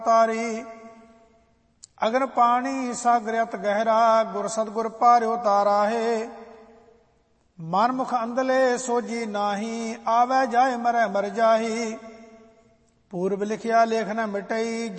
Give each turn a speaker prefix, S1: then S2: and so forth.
S1: ਤਾਰੀ। ਅਗਨ ਪਾਣੀ ਸਾਗਰ ਅਤ ਗਹਿਰਾ, ਗੁਰ ਸਤਿਗੁਰ ਪਾਰਿਓ ਤਾਰਾ ਹੈ। ਮਨ ਮੁਖ ਅੰਧਲੇ ਸੋਜੀ ਨਾਹੀ, ਆਵੈ ਜਾਏ ਮਰੈ ਮਰ ਜਾਹੀ। ਪੂਰਬ ਲਿਖਿਆ ਲੇਖ ਨ ਮਿਟਈ,